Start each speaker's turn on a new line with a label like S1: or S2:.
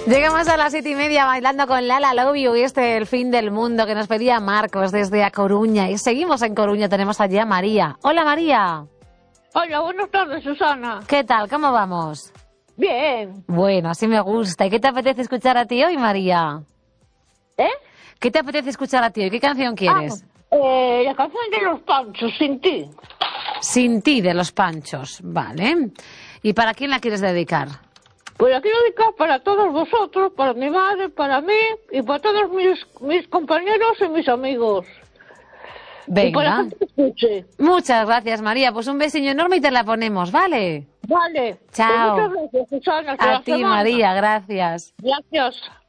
S1: Llegamos a las 7:30 bailando con Lala Love You y el fin del mundo que nos pedía Marcos desde A Coruña. Y seguimos en Coruña, tenemos allí a María. Hola, María.
S2: Hola, buenas tardes, Susana.
S1: ¿Qué tal? ¿Cómo vamos?
S2: Bien.
S1: Bueno, así me gusta. ¿Y qué te apetece escuchar a ti hoy, María? ¿Qué te apetece escuchar a ti hoy? ¿Qué canción quieres?
S2: La canción de Los Panchos, Sin ti.
S1: Sin ti, de Los Panchos. Vale. ¿Y para quién la quieres dedicar?
S2: Pues la quiero dedicar para todos vosotros, para mi madre, para mí y para todos mis compañeros y mis amigos.
S1: Venga.
S2: Y para la gente que escuche.
S1: Muchas gracias, María. Pues un besillo enorme y te la ponemos, ¿vale?
S2: Vale.
S1: Chao.
S2: Pues muchas gracias, Susana. Hasta
S1: A
S2: la
S1: ti,
S2: semana.
S1: María, gracias.
S2: Gracias.